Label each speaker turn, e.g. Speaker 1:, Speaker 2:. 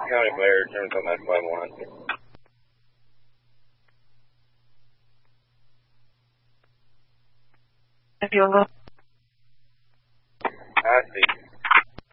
Speaker 1: County Mayor, turns on that 5-1.
Speaker 2: If you'll go.
Speaker 1: I see.